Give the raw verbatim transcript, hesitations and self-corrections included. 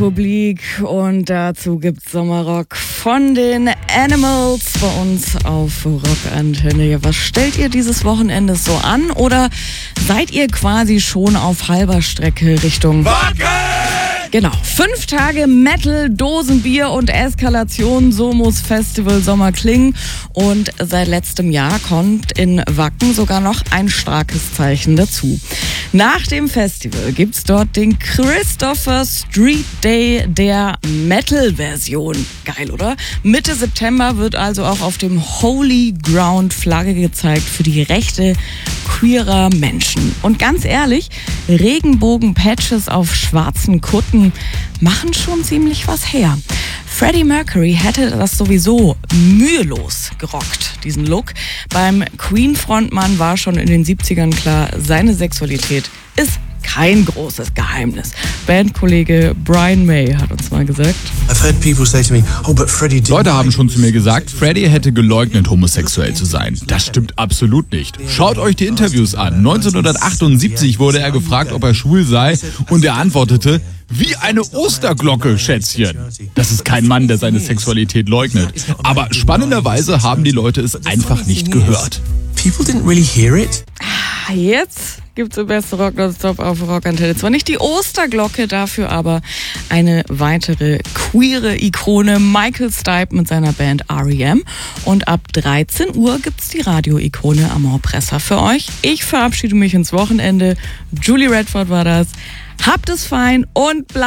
Republik und dazu gibt's Sommerrock von den Animals bei uns auf Rockantenne. Ja, was stellt ihr dieses Wochenende so an oder seid ihr quasi schon auf halber Strecke Richtung Wacken? Genau, fünf Tage Metal, Dosenbier und Eskalation, so muss Festival Sommer klingen. Und seit letztem Jahr kommt in Wacken sogar noch ein starkes Zeichen dazu. Nach dem Festival gibt's dort den Christopher Street Day der Metal-Version. Geil, oder? Mitte September wird also auch auf dem Holy Ground Flagge gezeigt für die Rechte queerer Menschen. Und ganz ehrlich, Regenbogen-Patches auf schwarzen Kutten machen schon ziemlich was her. Freddie Mercury hätte das sowieso mühelos gerockt, diesen Look. Beim Queen-Frontmann war schon in den siebzigern klar, seine Sexualität ist kein großes Geheimnis. Bandkollege Brian May hat uns mal gesagt: Leute haben schon zu mir gesagt, Freddie hätte geleugnet, homosexuell zu sein. Das stimmt absolut nicht. Schaut euch die Interviews an. neunzehnhundertachtundsiebzig wurde er gefragt, ob er schwul sei, und er antwortete: Wie eine Osterglocke, Schätzchen. Das ist kein Mann, der seine Sexualität leugnet. Aber spannenderweise haben die Leute es einfach nicht gehört. People didn't really hear it. Jetzt gibt's im Beste Rock Nonstop auf Rockantenne. Zwar nicht die Osterglocke, dafür aber eine weitere queere Ikone, Michael Stipe mit seiner Band R E M. Und ab dreizehn Uhr gibt's die Radio-Ikone Amor Pressa für euch. Ich verabschiede mich ins Wochenende. Julie Redford war das. Habt es fein und bleibt